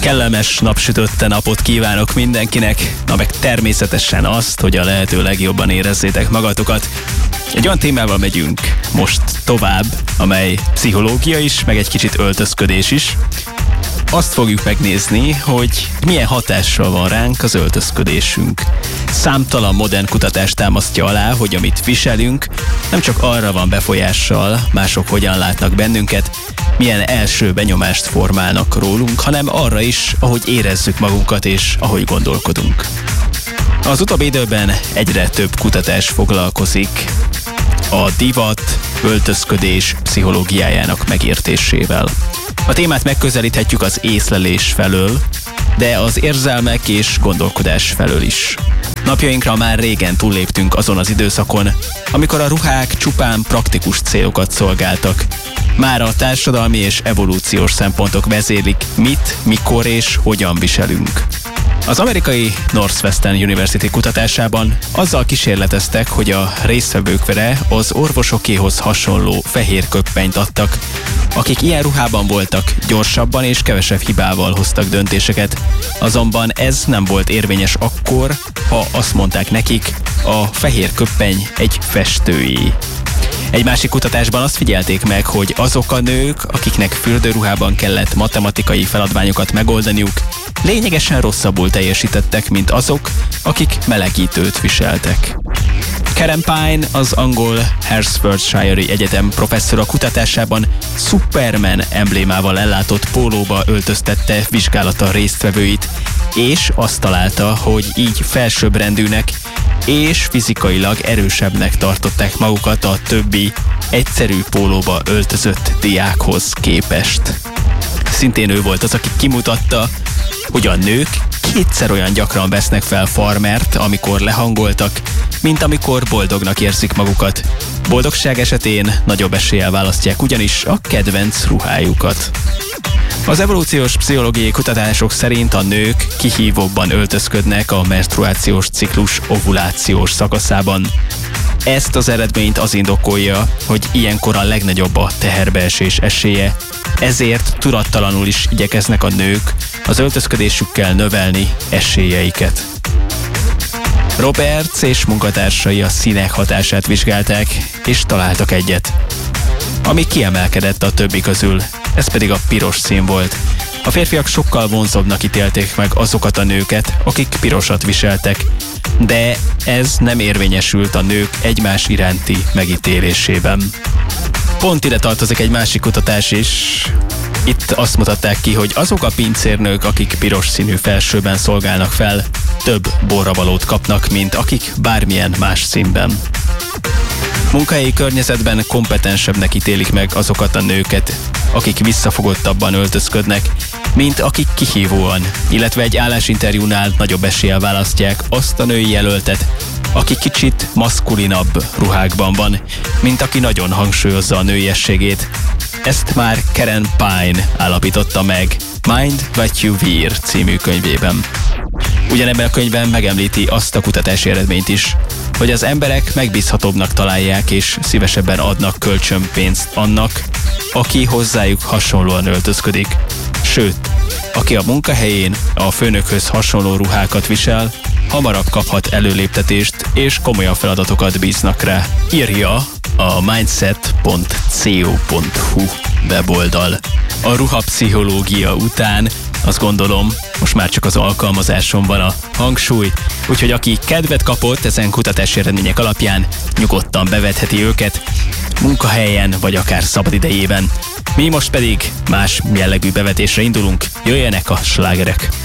Kellemes napsütötte napot kívánok mindenkinek, na meg természetesen azt, hogy a lehető legjobban érezzétek magatokat. Egy olyan témával megyünk most tovább, amely pszichológia is, meg egy kicsit öltözködés is. Azt fogjuk megnézni, hogy milyen hatással van ránk az öltözködésünk. Számtalan modern kutatás támasztja alá, hogy amit viselünk, nem csak arra van befolyással, mások hogyan látnak bennünket, milyen első benyomást formálnak rólunk, hanem arra is, ahogy érezzük magunkat és ahogy gondolkodunk. Az utóbbi időben egyre több kutatás foglalkozik a divat, öltözködés pszichológiájának megértésével. A témát megközelíthetjük az észlelés felől, de az érzelmek és gondolkodás felől is. Napjainkra már régen túlléptünk azon az időszakon, amikor a ruhák csupán praktikus célokat szolgáltak. Már a társadalmi és evolúciós szempontok vezérlik, mit, mikor és hogyan viselünk. Az amerikai Northwestern University kutatásában azzal kísérleteztek, hogy a résztvevőkre az orvosokéhoz hasonló fehér köppenyt adtak. Akik ilyen ruhában voltak, gyorsabban és kevesebb hibával hoztak döntéseket, azonban ez nem volt érvényes akkor, ha azt mondták nekik, a fehér köppeny egy festőjé. Egy másik kutatásban azt figyelték meg, hogy azok a nők, akiknek fürdőruhában kellett matematikai feladványokat megoldaniuk, lényegesen rosszabbul teljesítettek, mint azok, akik melegítőt viseltek. Karen Pine, az angol Hertfordshire-i Egyetem professzora kutatásában Superman emblémával ellátott pólóba öltöztette vizsgálata résztvevőit, és azt találta, hogy így felsőbbrendűnek és fizikailag erősebbnek tartották magukat a többi egyszerű pólóba öltözött diákhoz képest. Szintén ő volt az, aki kimutatta, hogy a nők kétszer olyan gyakran vesznek fel farmert, amikor lehangoltak, mint amikor boldognak érzik magukat. Boldogság esetén nagyobb eséllyel választják ugyanis a kedvenc ruhájukat. Az evolúciós pszichológiai kutatások szerint a nők kihívóbban öltözködnek a menstruációs ciklus ovulációs szakaszában. Ezt az eredményt az indokolja, hogy ilyenkor a legnagyobb a teherbeesés esélye, ezért tudattalanul is igyekeznek a nők az öltözködésükkel növelni esélyeiket. Roberts és munkatársai a színek hatását vizsgálták, és találtak egyet, ami kiemelkedett a többi közül, ez pedig a piros szín volt. A férfiak sokkal vonzóbbnak ítélték meg azokat a nőket, akik pirosat viseltek, de ez nem érvényesült a nők egymás iránti megítélésében. Pont ide tartozik egy másik kutatás is. Itt azt mutatták ki, hogy azok a pincérnők, akik piros színű felsőben szolgálnak fel, több borravalót kapnak, mint akik bármilyen más színben. Munkahelyi környezetben kompetensebbnek ítélik meg azokat a nőket, akik visszafogottabban öltözködnek, mint akik kihívóan, illetve egy állásinterjúnál nagyobb eséllyel választják azt a női jelöltet, aki kicsit maszkulinabb ruhákban van, mint aki nagyon hangsúlyozza a nőiességét. Ezt már Karen Pine állapította meg Mind What You Wear című könyvében. Ugyanebben a könyvben megemlíti azt a kutatási eredményt is, hogy az emberek megbízhatóbbnak találják és szívesebben adnak kölcsönpénzt annak, aki hozzájuk hasonlóan öltözködik. Sőt, aki a munkahelyén a főnökhöz hasonló ruhákat visel, hamarabb kaphat előléptetést és komolyabb feladatokat bíznak rá, írja a mindset.co.hu weboldal. A ruhapszichológia után azt gondolom, most már csak az alkalmazáson van a hangsúly, úgyhogy aki kedvet kapott ezen kutatási eredmények alapján, nyugodtan bevetheti őket munkahelyen vagy akár szabadidejében. Mi most pedig más jellegű bevetésre indulunk, jöjjenek a slágerek!